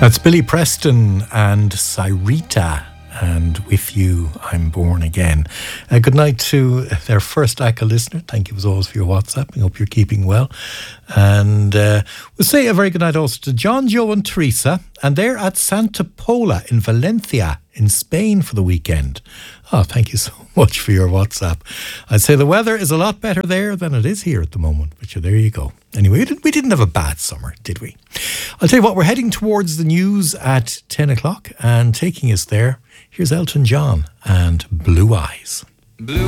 That's Billy Preston and Cyrita, and With You I'm Born Again. Good night to their first ACCA listener. Thank you as always for your WhatsApp. I hope you're keeping well. And we'll say a very good night also to John, Joe and Teresa, and they're at Santa Pola in Valencia in Spain for the weekend. Oh, thank you so much for your WhatsApp. I'd say the weather is a lot better there than it is here at the moment, but there you go. Anyway, we didn't have a bad summer, did we? I'll tell you what, we're heading towards the news at 10 o'clock, and taking us there, here's Elton John and Blue Eyes. Blue